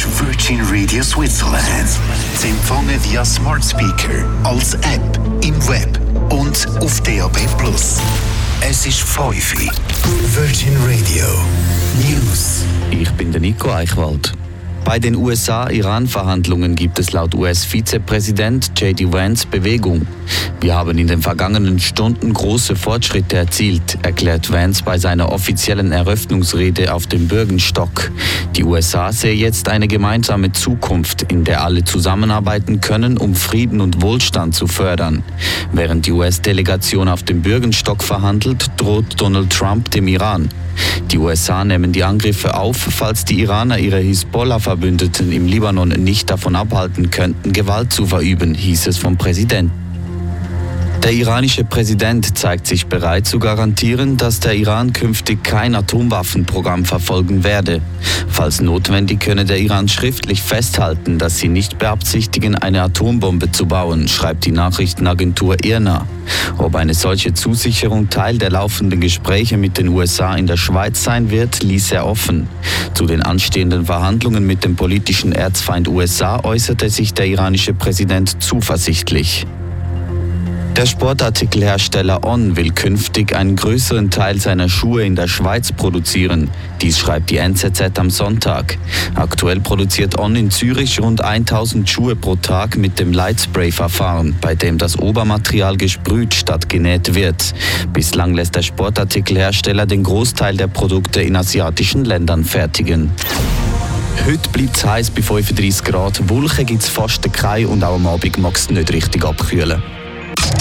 Virgin Radio Switzerland. Sie empfangen via Smart Speaker, als App, im Web und auf DAB+. Es ist 5 Uhr. Virgin Radio News. Ich bin der Nico Eichwald. Bei den USA-Iran-Verhandlungen gibt es laut US-Vizepräsident J.D. Vance Bewegung. Wir haben in den vergangenen Stunden große Fortschritte erzielt, erklärt Vance bei seiner offiziellen Eröffnungsrede auf dem Bürgenstock. Die USA sehen jetzt eine gemeinsame Zukunft, in der alle zusammenarbeiten können, um Frieden und Wohlstand zu fördern. Während die US-Delegation auf dem Bürgenstock verhandelt, droht Donald Trump dem Iran. Die USA nehmen die Angriffe auf, falls die Iraner ihre Hisbollah-Verbündeten im Libanon nicht davon abhalten könnten, Gewalt zu verüben, hieß es vom Präsidenten. Der iranische Präsident zeigt sich bereit zu garantieren, dass der Iran künftig kein Atomwaffenprogramm verfolgen werde. Falls notwendig könne der Iran schriftlich festhalten, dass sie nicht beabsichtigen, eine Atombombe zu bauen, schreibt die Nachrichtenagentur IRNA. Ob eine solche Zusicherung Teil der laufenden Gespräche mit den USA in der Schweiz sein wird, ließ er offen. Zu den anstehenden Verhandlungen mit dem politischen Erzfeind USA äußerte sich der iranische Präsident zuversichtlich. Der Sportartikelhersteller On will künftig einen größeren Teil seiner Schuhe in der Schweiz produzieren. Dies schreibt die NZZ am Sonntag. Aktuell produziert On in Zürich rund 1000 Schuhe pro Tag mit dem Lightspray-Verfahren, bei dem das Obermaterial gesprüht statt genäht wird. Bislang lässt der Sportartikelhersteller den Großteil der Produkte in asiatischen Ländern fertigen. Heute bleibt es heiß bei 35 Grad. Wolken gibt es fast keine und auch am Abend mag es nicht richtig abkühlen.